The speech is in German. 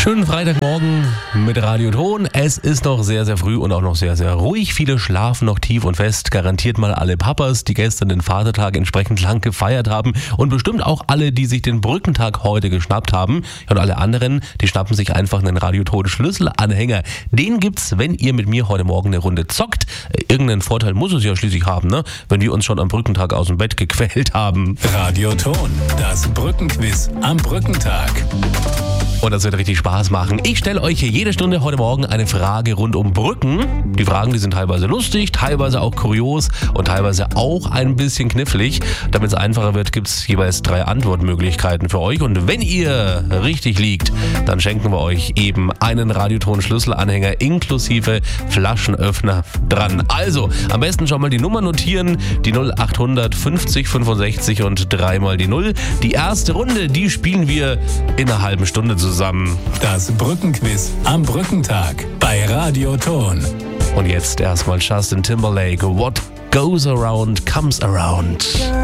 Schönen Freitagmorgen mit Radio Ton. Es ist noch sehr, sehr früh und auch noch sehr, sehr ruhig. Viele schlafen noch tief und fest. Garantiert mal alle Papas, die gestern den Vatertag entsprechend lang gefeiert haben. Und bestimmt auch alle, die sich den Brückentag heute geschnappt haben. Und alle anderen, die schnappen sich einfach einen Radio Ton Schlüsselanhänger. Den gibt's, wenn ihr mit mir heute Morgen eine Runde zockt. Irgendeinen Vorteil muss es ja schließlich haben, ne? Wenn wir uns schon am Brückentag aus dem Bett gequält haben. Radio Ton, das Brückenquiz am Brückentag. Und das wird richtig Spaß machen. Ich stelle euch hier jede Stunde heute Morgen eine Frage rund um Brücken. Die Fragen, die sind teilweise lustig, teilweise auch kurios und teilweise auch ein bisschen knifflig. Damit es einfacher wird, gibt es jeweils 3 Antwortmöglichkeiten für euch. Und wenn ihr richtig liegt, dann schenken wir euch eben einen Radioton-Schlüsselanhänger inklusive Flaschenöffner dran. Also, am besten schon mal die Nummer notieren. Die 0800 50 65 und 3 mal die 0. Die erste Runde, die spielen wir in einer halben Stunde zusammen. Das Brückenquiz am Brückentag bei Radio Ton. Und jetzt erstmal Justin Timberlake. What goes around comes around.